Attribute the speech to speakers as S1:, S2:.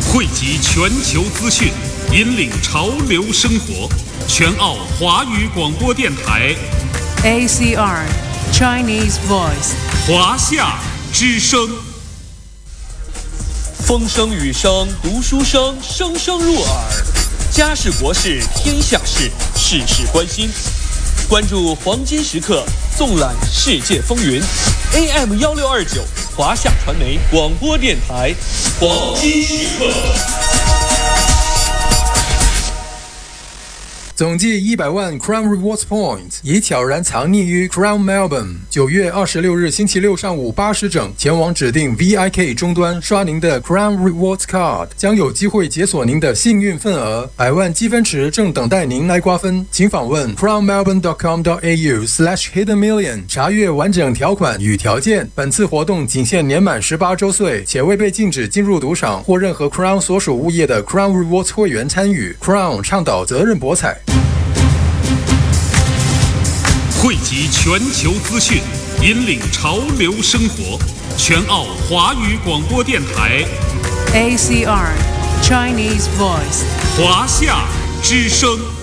S1: 汇集全球资讯，引领潮流生活。全澳华语广播电台
S2: ACR Chinese Voice
S1: 华夏之声。
S3: 风声雨声读书声，声声入耳。家事国事天下事，事事关心。关注黄金时刻，纵览世界风云。AM1629华夏传媒广播电台，黄金时刻。
S4: 总计100万 Crown Rewards Points 已悄然藏匿于 Crown Melbourne。9月26日星期六上午8时整，前往指定 VIK 终端刷您的 Crown Rewards Card， 将有机会解锁您的幸运份额。100万积分池正等待您来瓜分，请访问 crownmelbourne.com.au/hiddenmillion 查阅完整条款与条件。本次活动仅限年满18周岁且未被禁止进入赌场或任何 Crown 所属物业的 Crown Rewards 会员参与。Crown 倡导责任博彩。
S1: 汇集全球资讯，引领潮流生活。全澳华语广播电台
S2: ACR Chinese Voice
S1: 华夏之声。